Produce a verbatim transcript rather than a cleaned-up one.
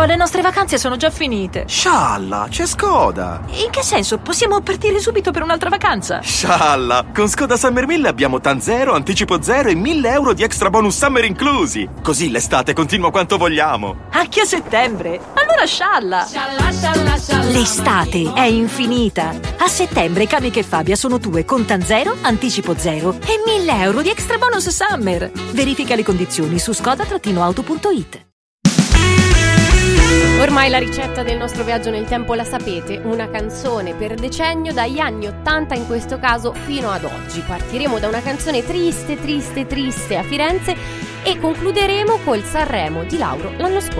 Uffa, le nostre vacanze sono già finite. Scialla, c'è Skoda. In che senso? Possiamo partire subito per un'altra vacanza? Scialla, con Skoda Summer mille abbiamo TAN zero, anticipo zero e mille euro di extra bonus summer inclusi. Così l'estate continua quanto vogliamo. Anche a settembre? Allora scialla. Scialla, scialla, scialla. L'estate è infinita. A settembre Camica e Fabia sono tue con TAN zero, anticipo zero e mille euro di extra bonus summer. Verifica le condizioni su skoda auto punto it. Ormai la ricetta del nostro viaggio nel tempo la sapete, una canzone per decennio dagli anni ottanta in questo caso fino ad oggi. Partiremo da una canzone triste, triste, triste a Firenze e concluderemo col Sanremo di Lauro l'anno scorso.